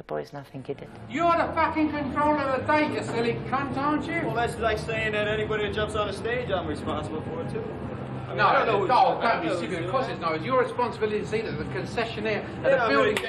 boys, and I think he did. You're the fucking controller of the date, you silly cunt, aren't you? Well, that's like saying that anybody who jumps on a stage, I'm responsible for it, too. I mean, Don't be stupid. Of course it's not. It's your responsibility to see that the concessionaire at the building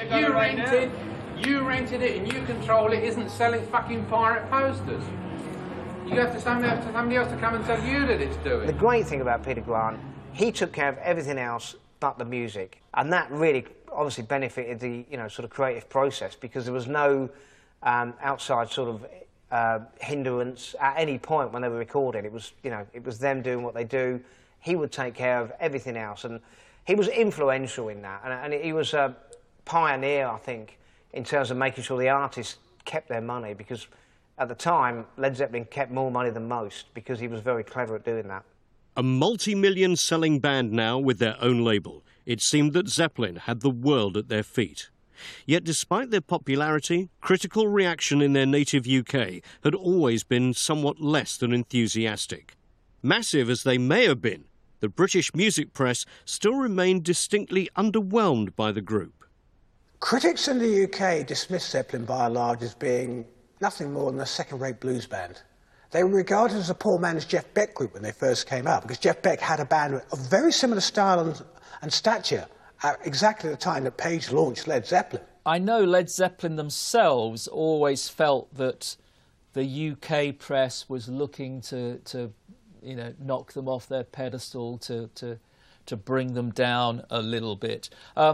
you rented it and you control it isn't selling fucking pirate posters. You have to somebody else to come and tell you that it's doing. The great thing about Peter Grant, he took care of everything else but the music, and that really obviously benefited the sort of creative process, because there was no outside sort of hindrance at any point when they were recording. It was it was them doing what they do. He would take care of everything else, and he was influential in that, and he was a pioneer, I think, in terms of making sure the artists kept their money, because at the time Led Zeppelin kept more money than most, because he was very clever at doing that. A multi-million selling band now with their own label, it seemed that Zeppelin had the world at their feet. Yet despite their popularity, critical reaction in their native UK had always been somewhat less than enthusiastic. Massive as they may have been, the British music press still remained distinctly underwhelmed by the group. Critics in the UK dismissed Zeppelin by and large as being nothing more than a second-rate blues band. They were regarded as a poor man's Jeff Beck group when they first came out, because Jeff Beck had a band of very similar style and stature at exactly the time that Page launched Led Zeppelin. I know Led Zeppelin themselves always felt that the UK press was looking to knock them off their pedestal, to bring them down a little bit.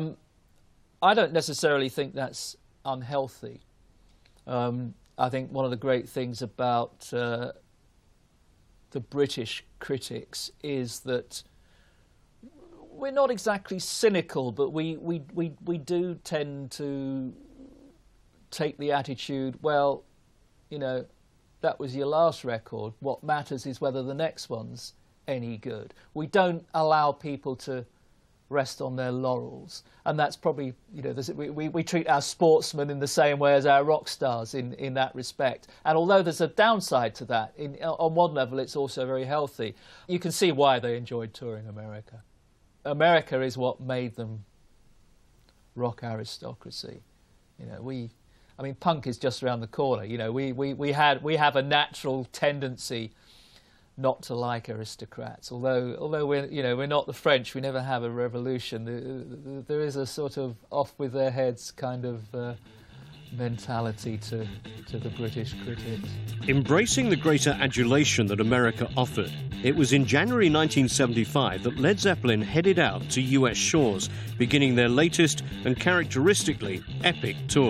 I don't necessarily think that's unhealthy. I think one of the great things about the British critics is that we're not exactly cynical, but we do tend to take the attitude, well, that was your last record. What matters is whether the next one's any good. We don't allow people to rest on their laurels, and that's probably we treat our sportsmen in the same way as our rock stars in that respect. And although there's a downside to that, on one level it's also very healthy. You can see why they enjoyed touring America. America is what made them rock aristocracy. Punk is just around the corner. We have a natural tendency not to like aristocrats. Although we're not the French, we never have a revolution. There is a sort of off with their heads kind of mentality to the British critics. Embracing the greater adulation that America offered, it was in January 1975 that Led Zeppelin headed out to US shores, beginning their latest and characteristically epic tour.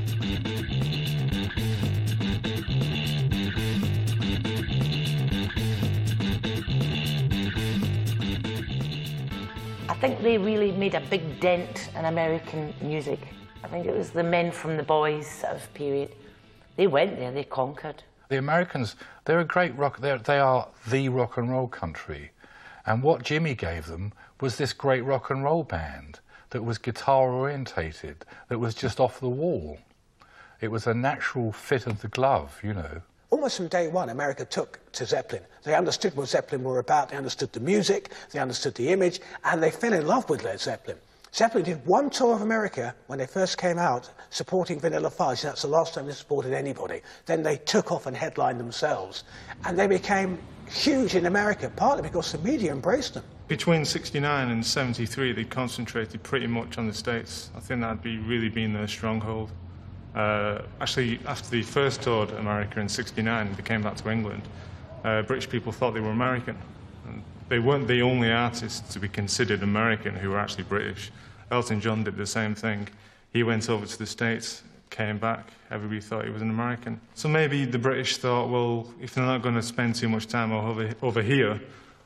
I think they really made a big dent in American music. I think it was the Men from the Boys sort of period. They went there, they conquered. The Americans, they're a great rock, they are the rock and roll country. And what Jimmy gave them was this great rock and roll band that was guitar orientated, that was just off the wall. It was a natural fit of the glove, Almost from day one, America took to Zeppelin. They understood what Zeppelin were about, they understood the music, they understood the image, and they fell in love with Led Zeppelin. Zeppelin did one tour of America when they first came out, supporting Vanilla Fudge. That's the last time they supported anybody. Then they took off and headlined themselves. And they became huge in America, partly because the media embraced them. Between 69 and 73, they concentrated pretty much on the States. I think that'd really been their stronghold. Actually, after they first toured America in 69 and they came back to England, British people thought they were American. And they weren't the only artists to be considered American who were actually British. Elton John did the same thing. He went over to the States, came back, everybody thought he was an American. So maybe the British thought, well, if they're not going to spend too much time over here,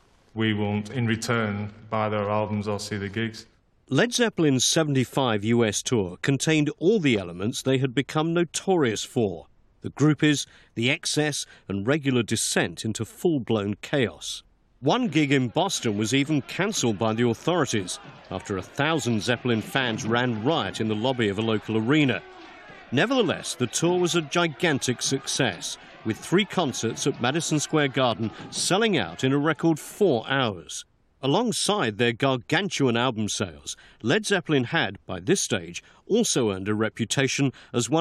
we won't, in return, buy their albums or see the gigs. Led Zeppelin's 75 US tour contained all the elements they had become notorious for: the groupies, the excess and regular descent into full-blown chaos. One gig in Boston was even cancelled by the authorities after 1,000 Zeppelin fans ran riot in the lobby of a local arena. Nevertheless, the tour was a gigantic success, with 3 concerts at Madison Square Garden selling out in a record 4 hours. Alongside their gargantuan album sales, Led Zeppelin had, by this stage, also earned a reputation as one